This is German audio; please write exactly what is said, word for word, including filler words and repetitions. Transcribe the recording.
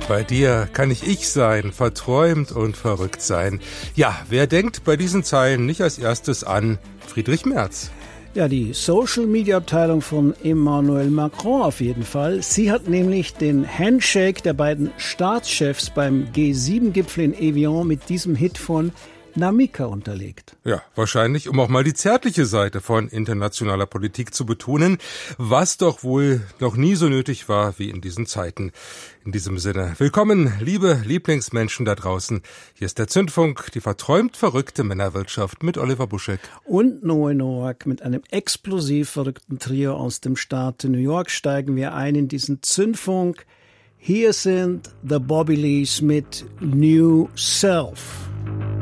Bei dir kann ich ich sein, verträumt und verrückt sein. Ja, wer denkt bei diesen Zeilen nicht als erstes an Friedrich Merz? Ja, die Social-Media-Abteilung von Emmanuel Macron auf jeden Fall. Sie hat nämlich den Handshake der beiden Staatschefs beim G sieben Gipfel in Evian mit diesem Hit von Namika unterlegt. Ja, wahrscheinlich, um auch mal die zärtliche Seite von internationaler Politik zu betonen, was doch wohl noch nie so nötig war wie in diesen Zeiten. In diesem Sinne, willkommen, liebe Lieblingsmenschen da draußen. Hier ist der Zündfunk, die verträumt verrückte Männerwirtschaft mit Oliver Buschek. Und Noe Noack mit einem explosiv verrückten Trio aus dem Staat New York steigen wir ein in diesen Zündfunk. Hier sind The Bobby Lees mit New Self.